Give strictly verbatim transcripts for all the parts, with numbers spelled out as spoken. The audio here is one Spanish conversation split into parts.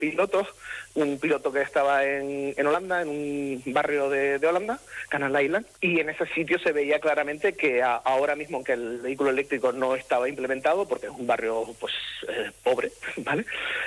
pilotos, un piloto que estaba en, en Holanda, en un barrio de, de Holanda, Canal Island, y en ese sitio se veía claramente que a, ahora mismo, aunque el vehículo eléctrico no estaba implementado, porque es un barrio pues eh, pobre, ¿vale?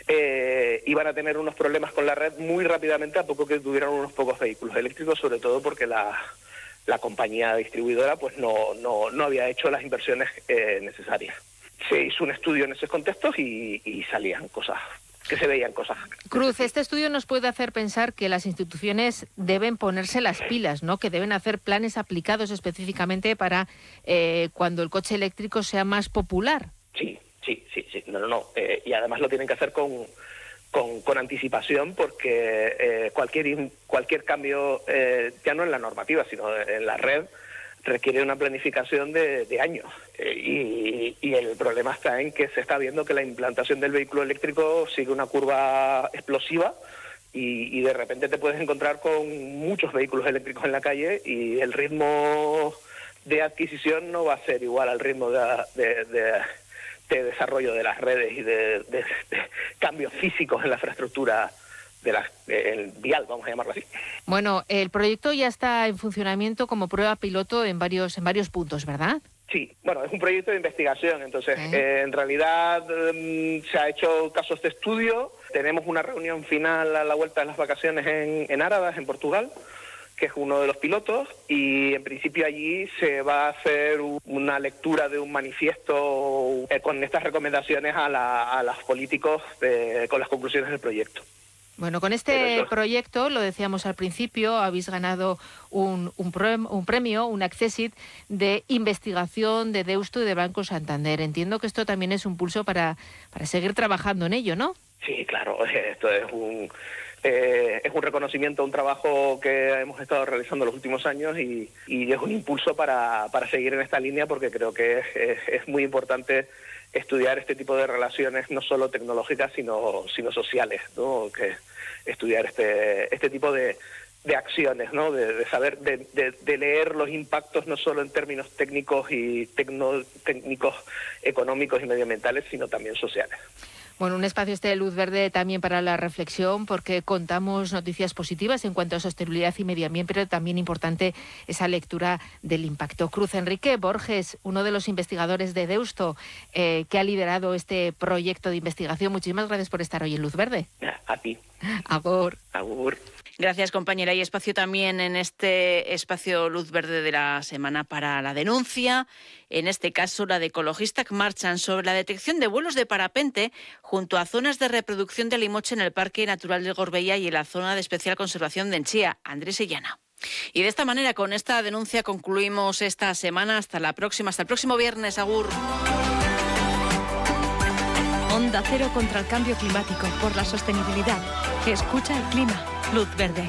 Eh, iban a tener unos problemas con la red muy rápidamente a poco que tuvieran unos pocos vehículos eléctricos, sobre todo porque la, la compañía distribuidora pues no, no, no había hecho las inversiones eh, necesarias. Se hizo un estudio en esos contextos y, y salían cosas, que se veían cosas. Cruz, este estudio nos puede hacer pensar que las instituciones deben ponerse las pilas, ¿no? Que deben hacer planes aplicados específicamente para eh, cuando el coche eléctrico sea más popular. Sí, sí, sí, sí. No, no, no. Eh, y además lo tienen que hacer con, con, con anticipación porque eh, cualquier, cualquier cambio, eh, ya no en la normativa, sino en la red, requiere una planificación de, de años eh, y, y el problema está en que se está viendo que la implantación del vehículo eléctrico sigue una curva explosiva y, y de repente te puedes encontrar con muchos vehículos eléctricos en la calle y el ritmo de adquisición no va a ser igual al ritmo de, de, de, de desarrollo de las redes y de, de, de cambios físicos en la infraestructura de la, el vial, vamos a llamarlo así. Bueno, el proyecto ya está en funcionamiento como prueba piloto en varios en varios puntos, ¿verdad? Sí, bueno, es un proyecto de investigación, entonces ¿Eh? eh, en realidad eh, se ha hecho casos de estudio, tenemos una reunión final a la vuelta de las vacaciones en, en Áradas, en Portugal, que es uno de los pilotos, y en principio allí se va a hacer una lectura de un manifiesto eh, con estas recomendaciones a, la, a los políticos eh, con las conclusiones del proyecto. Bueno, con este proyecto, lo decíamos al principio, habéis ganado un, un, pre, un premio, un Accessit de investigación de Deusto y de Banco Santander. Entiendo que esto también es un pulso para, para seguir trabajando en ello, ¿no? Sí, claro, esto es un, eh, es un reconocimiento a un trabajo que hemos estado realizando los últimos años y, y es un impulso para, para seguir en esta línea porque creo que es, es, es muy importante estudiar este tipo de relaciones no solo tecnológicas sino sino sociales, ¿no? Que estudiar este este tipo de, de acciones, ¿no? De, de saber de, de, de leer los impactos no solo en términos técnicos y tecno, técnicos económicos y medioambientales, sino también sociales. Bueno, un espacio este de luz verde también para la reflexión, porque contamos noticias positivas en cuanto a sostenibilidad y medio ambiente, pero también importante esa lectura del impacto. Cruz Enrique Borges, uno de los investigadores de Deusto, eh, que ha liderado este proyecto de investigación. Muchísimas gracias por estar hoy en Luz Verde. A ti. Agur. Agur. Gracias, compañera. Y espacio también en este espacio Luz Verde de la semana para la denuncia. En este caso, la de ecologistas que marchan sobre la detección de vuelos de parapente junto a zonas de reproducción de limoche en el Parque Natural del Gorbella y en la zona de especial conservación de Enchía. Andrés Illana. Y de esta manera, con esta denuncia, concluimos esta semana. Hasta la próxima, hasta el próximo viernes. Agur. Onda Cero contra el cambio climático, por la sostenibilidad. Escucha el clima. Luz Verde.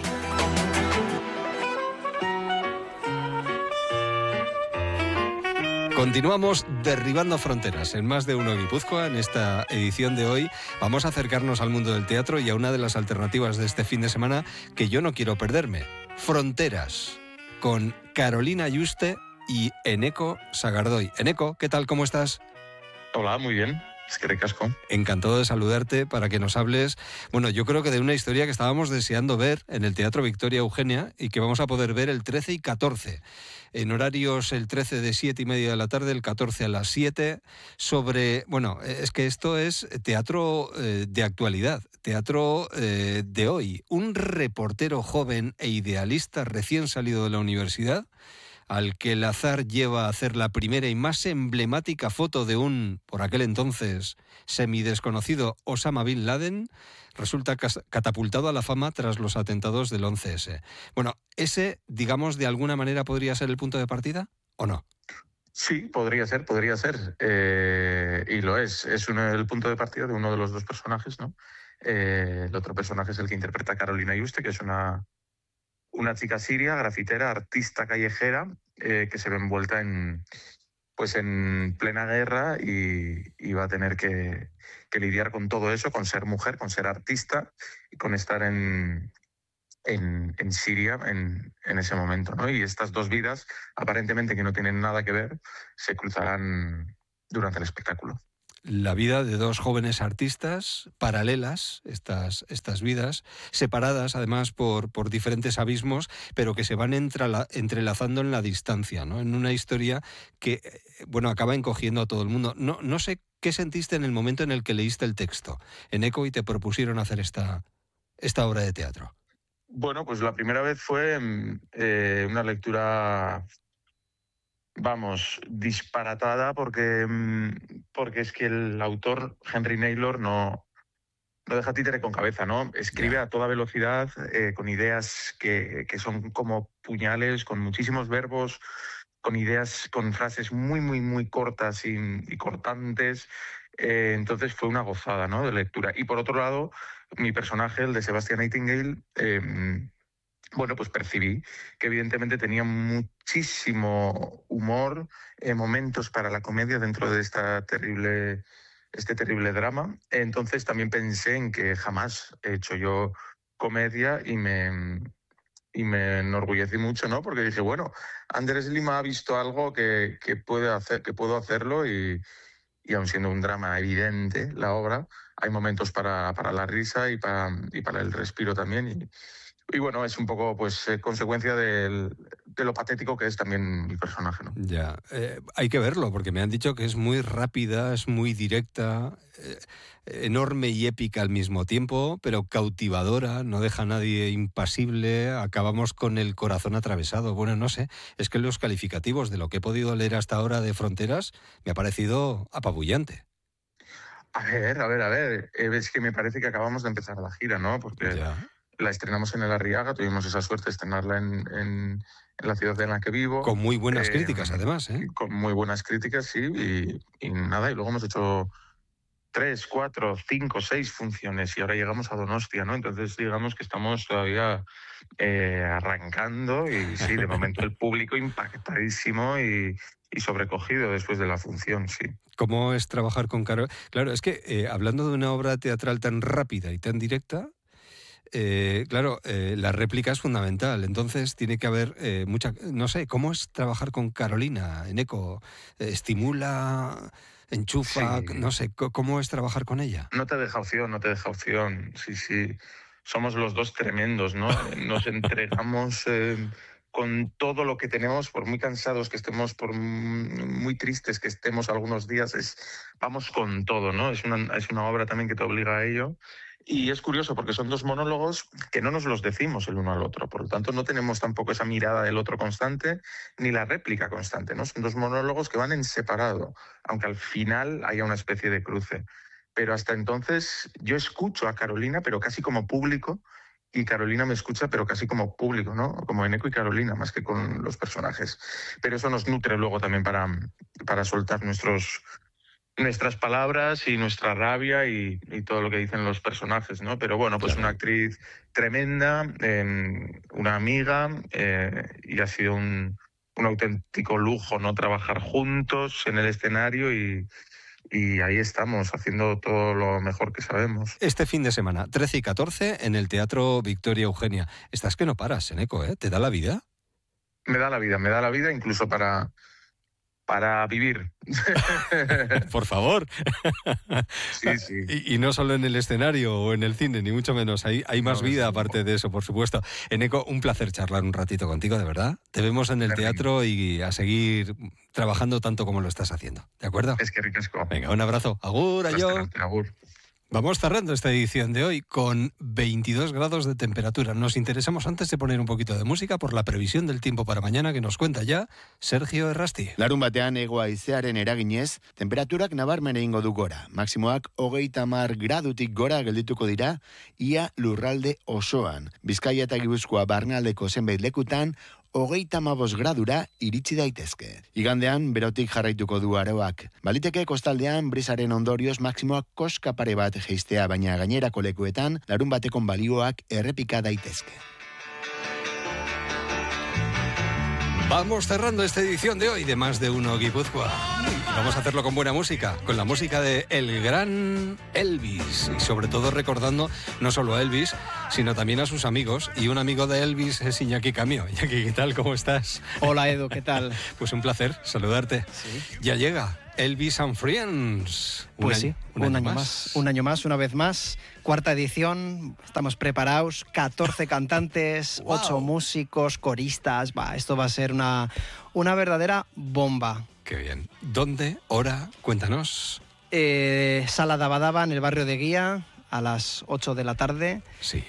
Continuamos derribando fronteras en Más de Uno Guipúzcoa. En esta edición de hoy vamos a acercarnos al mundo del teatro y a una de las alternativas de este fin de semana que yo no quiero perderme. Fronteras, con Carolina Yuste y Eneko Sagardoy. Eneko, ¿qué tal? ¿Cómo estás? Hola, muy bien. Es que ricasco. Encantado de saludarte para que nos hables, bueno, yo creo que de una historia que estábamos deseando ver en el Teatro Victoria Eugenia y que vamos a poder ver el trece y catorce. En horarios el trece de siete y media de la tarde, el catorce a las siete, sobre, bueno, es que esto es teatro eh, de actualidad, teatro eh, de hoy. Un reportero joven e idealista recién salido de la universidad, al que el azar lleva a hacer la primera y más emblemática foto de un, por aquel entonces, semidesconocido Osama Bin Laden, resulta catapultado a la fama tras los atentados del once ese. Bueno, ¿ese, digamos, de alguna manera podría ser el punto de partida o no? Sí, podría ser, podría ser. Eh, y lo es. Es uno, el punto de partida de uno de los dos personajes, ¿no? Eh, el otro personaje es el que interpreta a Carolina Yuste, que es una... Una chica siria, grafitera, artista callejera, eh, que se ve envuelta en, pues en plena guerra y, y va a tener que, que lidiar con todo eso, con ser mujer, con ser artista y con estar en, en, en Siria en, en ese momento, ¿no? Y estas dos vidas, aparentemente que no tienen nada que ver, se cruzarán durante el espectáculo. la vida de dos jóvenes artistas, paralelas, estas, estas vidas, separadas además por, por diferentes abismos, pero que se van entrela, entrelazando en la distancia, ¿no? En una historia que, bueno, acaba encogiendo a todo el mundo. No, no sé qué sentiste en el momento en el que leíste el texto en ECO y te propusieron hacer esta, esta obra de teatro. Bueno, pues la primera vez fue eh, una lectura, vamos, disparatada, porque, porque es que el autor, Henry Naylor, no, no deja títere con cabeza, ¿no? Escribe yeah. a toda velocidad, eh, con ideas que, que son como puñales, con muchísimos verbos, con ideas, con frases muy, muy, muy cortas y, y cortantes. Eh, entonces fue una gozada, ¿no?, de lectura. Y por otro lado, mi personaje, el de Sebastian Nightingale, eh, bueno, pues percibí que evidentemente tenía muchísimo humor, eh, momentos para la comedia dentro de esta terrible, este terrible drama. Entonces también pensé en que jamás he hecho yo comedia y me, y me enorgullecí mucho, ¿no? Porque dije, bueno, Andrés Lima ha visto algo que, que, puede hacer, que puedo hacerlo y... y aun siendo un drama evidente la obra, hay momentos para, para la risa y para, y para el respiro también. Y, y bueno, es un poco pues eh, consecuencia del, de lo patético que es también mi personaje, ¿no? Ya, eh, hay que verlo, porque me han dicho que es muy rápida, es muy directa, eh, enorme y épica al mismo tiempo, pero cautivadora, no deja a nadie impasible, acabamos con el corazón atravesado. Bueno, no sé, es que los calificativos de lo que he podido leer hasta ahora de Fronteras me ha parecido apabullante. A ver, a ver, a ver, es que me parece que acabamos de empezar la gira, ¿no? Porque ya. la estrenamos en el Arriaga, tuvimos esa suerte de estrenarla en, en, en la ciudad en la que vivo. Con muy buenas eh, críticas, además, ¿eh? Con muy buenas críticas, sí, y, y nada, y luego hemos hecho tres, cuatro, cinco, seis funciones y ahora llegamos a Donostia, ¿no? Entonces digamos que estamos todavía eh, arrancando y sí, de momento el público impactadísimo y, y sobrecogido después de la función, sí. ¿Cómo es trabajar con Carolina? Claro, es que eh, hablando de una obra teatral tan rápida y tan directa, eh, claro, eh, la réplica es fundamental, entonces tiene que haber eh, mucha... No sé, ¿cómo es trabajar con Carolina en ECO? Eh, ¿Estimula...? Enchufa, sí. No sé, ¿cómo es trabajar con ella? No te deja opción, no te deja opción, sí, sí. Somos los dos tremendos, ¿no? Nos entregamos eh, con todo lo que tenemos, por muy cansados que estemos, por muy tristes que estemos algunos días, es, vamos con todo, ¿no? Es una, es una obra también que te obliga a ello. Y es curioso porque son dos monólogos que no nos los decimos el uno al otro, por lo tanto no tenemos tampoco esa mirada del otro constante ni la réplica constante, ¿no? Son dos monólogos que van en separado, aunque al final haya una especie de cruce. Pero hasta entonces yo escucho a Carolina, pero casi como público, y Carolina me escucha, pero casi como público, ¿no? Como en ECO y Carolina, más que con los personajes. Pero eso nos nutre luego también para, para soltar nuestros... nuestras palabras y nuestra rabia y, y todo lo que dicen los personajes, ¿no? Pero bueno, pues claro. Una actriz tremenda, eh, una amiga, eh, y ha sido un, un auténtico lujo, ¿no? Trabajar juntos en el escenario y, y ahí estamos, haciendo todo lo mejor que sabemos. Este fin de semana, trece y catorce, en el Teatro Victoria Eugenia. Estás que no paras en ECO, ¿eh? ¿Te da la vida? Me da la vida, me da la vida incluso para... para vivir. Por favor. Sí, sí. Y, y no solo en el escenario o en el cine, ni mucho menos. Hay, hay más no, vida aparte de eso, por supuesto. En ECO, un placer charlar un ratito contigo, de verdad. Te vemos en el teatro y a seguir trabajando tanto como lo estás haciendo. ¿De acuerdo? Es que ricasco. Venga, un abrazo. Agur, ayo. Agur. Vamos cerrando esta edición de hoy con veintidós grados de temperatura. Nos interesamos antes de poner un poquito de música por la previsión del tiempo para mañana que nos cuenta ya Sergio Errasti. Larun batean hego haizearen eraginez, temperaturak nabarmen egingo du gora. Maximoak hogeita hamar gradutik gora geldituko dira, ia lurralde osoan. Bizkaia eta Gipuzkoa barnealdeko zenbait lekutan, hogeita hamabost gradura iritsi daitezke. Igandean, berotik jarraituko du aroak. Baliteke kostaldean, brisaren ondorioz maximoak koska pare bat jeistea, baina gainerako lekuetan, larun batekon balioak errepika daitezke. Vamos cerrando esta edición de hoy de Más de Uno Guipúzcoa. Vamos a hacerlo con buena música, con la música de el gran Elvis. Y sobre todo recordando no solo a Elvis, sino también a sus amigos. Y un amigo de Elvis es Iñaki Camio. Iñaki, ¿qué tal? ¿Cómo estás? Hola, Edu, ¿qué tal? Pues un placer saludarte. Sí. Ya llega Elvis and Friends. Pues un sí, año, un, un año, año más. más. Un año más, una vez más. Cuarta edición, estamos preparados. catorce cantantes, wow. ocho músicos, coristas. Va, esto va a ser una, una verdadera bomba. Qué bien. ¿Dónde? ¿Hora? Cuéntanos. Eh, Sala Dabadaba, en el barrio de Guía, a las ocho de la tarde. Sí.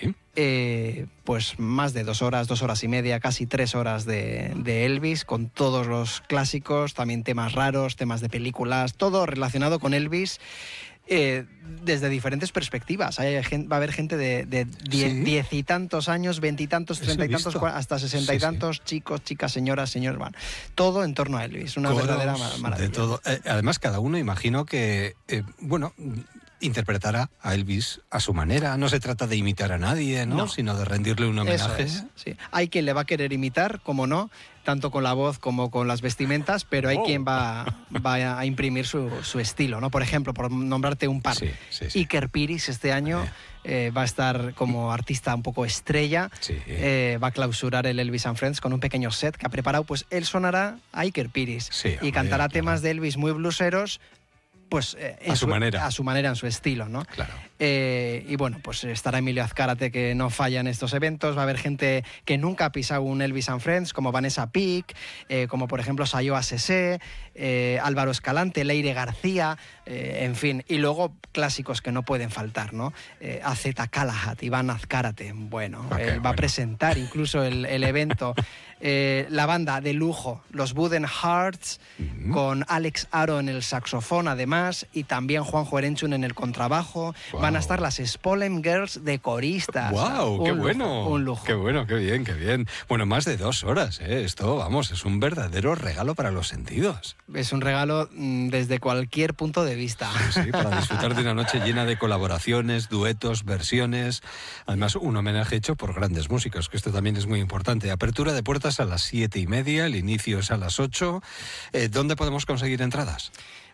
Eh, pues más de dos horas, dos horas y media, casi tres horas de, de Elvis, con todos los clásicos, también temas raros, temas de películas, todo relacionado con Elvis. Eh, desde diferentes perspectivas. Hay gente, va a haber gente de, de diez, ¿sí? diez y tantos años, veintitantos, treinta y tantos, hasta sesenta sí, y tantos, sí. chicos, chicas, señoras, señores, van. Todo en torno a Elvis, una Coros, verdadera maravilla. De todo. Eh, además, cada uno imagino que, eh, bueno, interpretará a Elvis a su manera. No se trata de imitar a nadie, ¿no? no. Sino de rendirle un homenaje. Eso es, sí. Hay quien le va a querer imitar, como no, tanto con la voz como con las vestimentas, pero hay oh. quien va, va a imprimir su, su estilo, ¿no? Por ejemplo, por nombrarte un par. Sí, sí, sí. Iker Piris este año eh, va a estar como artista un poco estrella. Sí. Eh, va a clausurar el Elvis and Friends con un pequeño set que ha preparado. Pues él sonará a Iker Piris sí, y hombre, cantará claro. temas de Elvis muy blueseros, pues eh, a su, su manera. A su manera, en su estilo, ¿no? Claro. Eh, y bueno, pues estará Emilio Azcárate, que no falla en estos eventos. Va a haber gente que nunca ha pisado un Elvis and Friends, como Vanessa Pic, eh, como por ejemplo Sayoa Sese, eh, Álvaro Escalante, Leire García, eh, en fin. Y luego clásicos que no pueden faltar, ¿no? Eh, A Z Callahat, Iván Azcárate, bueno, okay, él va bueno. a presentar incluso el, el evento. Eh, la banda de lujo, los Wooden Hearts, uh-huh. con Alex Aro en el saxofón, además, y también Juanjo Erenchun en el contrabajo. Wow. Van a estar las Spolem Girls de coristas. ¡Wow! ¡Qué un bueno! Lujo, un lujo. ¡Qué bueno, qué bien, qué bien! Bueno, más de dos horas, ¿eh? Esto, vamos, es un verdadero regalo para los sentidos. Es un regalo mmm, desde cualquier punto de vista. Sí, sí, para disfrutar de una noche llena de colaboraciones, duetos, versiones. Además, un homenaje hecho por grandes músicos, que esto también es muy importante. Apertura de puertas a las siete y media, el inicio es a las ocho. Eh, ¿Dónde podemos conseguir entradas?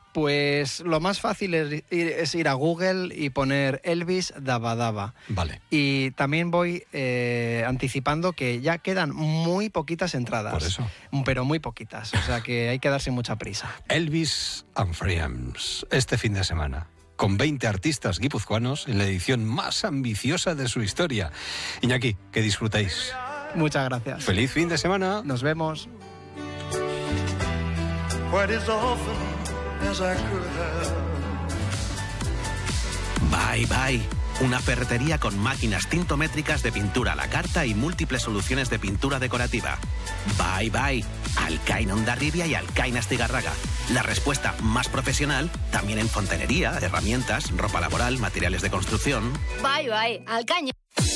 Pues lo más fácil es ir, es ir a Google y poner Elvis Dabadaba. Vale. Y también voy eh, anticipando que ya quedan muy poquitas entradas. Por eso. Pero muy poquitas, o sea que hay que darse mucha prisa. Elvis and Friends, este fin de semana, con veinte artistas guipuzcoanos en la edición más ambiciosa de su historia. Iñaki, que disfrutéis. Muchas gracias. Feliz fin de semana. Nos vemos. Bye Bye, una ferretería con máquinas tintométricas de pintura a la carta y múltiples soluciones de pintura decorativa. Bye Bye, Alcaina Hondarribia y Alcaina Astigarraga. La respuesta más profesional también en fontanería, herramientas, ropa laboral, materiales de construcción. Bye Bye, Alcaña.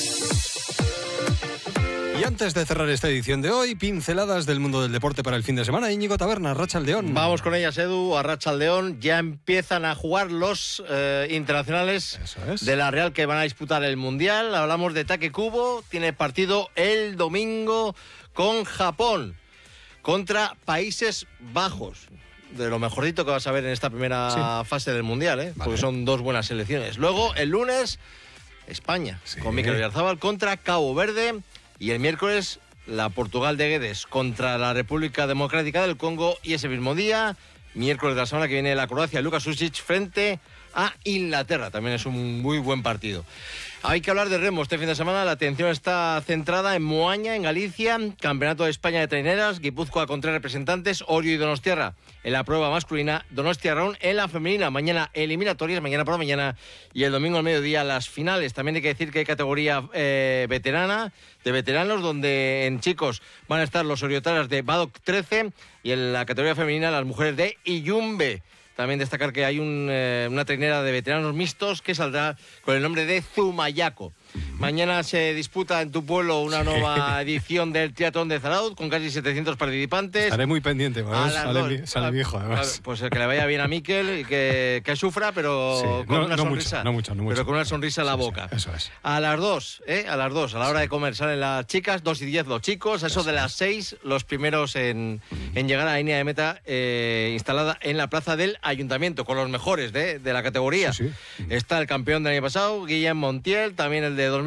Y antes de cerrar esta edición de hoy, pinceladas del mundo del deporte para el fin de semana. Íñigo Taberna, Arratsaldeón. Vamos con ellas, Edu, Arratsaldeón. Ya empiezan a jugar los eh, internacionales es. de la Real que van a disputar el Mundial. Hablamos de Take Kubo, tiene partido el domingo con Japón contra Países Bajos. De lo mejorcito que vas a ver en esta primera sí. fase del Mundial, ¿eh? Vale. Porque son dos buenas selecciones. Luego, el lunes, España, sí. con Mikel Oyarzabal contra Cabo Verde. Y el miércoles, la Portugal de Guedes contra la República Democrática del Congo. Y ese mismo día, miércoles de la semana que viene, la Croacia, Luka Sušić frente a Inglaterra. También es un muy buen partido. Hay que hablar de remo este fin de semana. La atención está centrada en Moaña, en Galicia. Campeonato de España de traineras. Guipúzcoa con tres representantes. Orio y Donostiarra en la prueba masculina. Donostiarra en la femenina. Mañana eliminatorias, mañana por la mañana. Y el domingo al mediodía las finales. También hay que decir que hay categoría eh, veterana, de veteranos, donde en chicos van a estar los oriotaras de Badoc trece. Y en la categoría femenina las mujeres de Iyumbe. También destacar que hay un, eh, una trainera de veteranos mixtos que saldrá con el nombre de Zumayaco. Mañana se disputa en tu pueblo una nueva edición del Triatlón de Zarauz con casi setecientos participantes. Estaré muy pendiente, pues, sale, mi, sale mi hijo además. Pues que le vaya bien a Mikel y que, que sufra, pero sí, no, con una no sonrisa. Mucho, no mucho, no mucho. Pero con una sonrisa en la sí, boca. Sí, eso es. A las dos, ¿eh? A las dos, a la hora sí. de comer salen las chicas, dos y diez los chicos, a eso, eso de las seis, los primeros en, mm. en llegar a la línea de meta eh, instalada en la plaza del Ayuntamiento, con los mejores de, de la categoría. Sí, sí. Está el campeón del año pasado, Guillem Montiel, también el de dos mil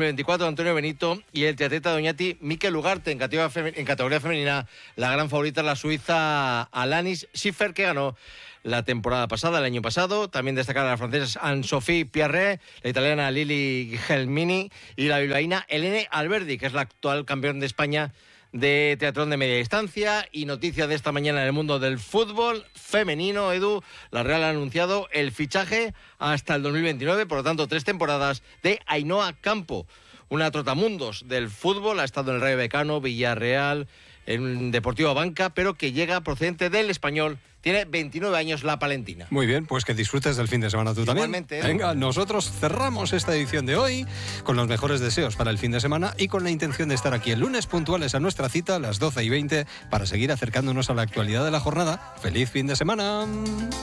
mil veinticuatro, Antonio Benito, y el triatleta de Oñati, Mikel Ugarte, en categoría, fem- en categoría femenina. La gran favorita es la suiza Alanis Schiffer, que ganó la temporada pasada, el año pasado. También destacan las francesas Anne-Sophie Pierret, la italiana Lili Gelmini y la bilbaína Helene Alberdi, que es la actual campeón de España de triatlón de media distancia. Y noticia de esta mañana en el mundo del fútbol femenino, Edu, la Real ha anunciado el fichaje hasta el dos mil veintinueve, por lo tanto tres temporadas, de Ainhoa Campo, una trotamundos del fútbol. Ha estado en el Rayo Vallecano, Villarreal, en Deportivo Banca, pero que llega procedente del Español. Tiene veintinueve años la palentina. Muy bien, pues que disfrutes del fin de semana tú Igualmente, también. ¿eh? Venga, nosotros cerramos esta edición de hoy con los mejores deseos para el fin de semana y con la intención de estar aquí el lunes puntuales a nuestra cita a las doce y veinte para seguir acercándonos a la actualidad de la jornada. ¡Feliz fin de semana!